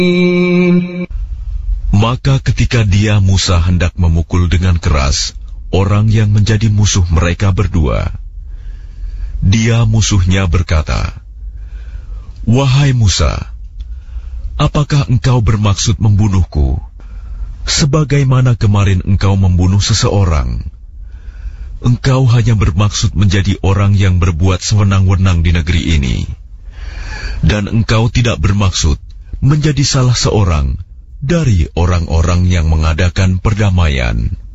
Maka ketika dia Musa hendak memukul dengan keras orang yang menjadi musuh mereka berdua, dia musuhnya berkata, "Wahai Musa, apakah engkau bermaksud membunuhku, sebagaimana kemarin engkau membunuh seseorang? Engkau hanya bermaksud menjadi orang yang berbuat sewenang-wenang di negeri ini, dan engkau tidak bermaksud menjadi salah seorang dari orang-orang yang mengadakan perdamaian."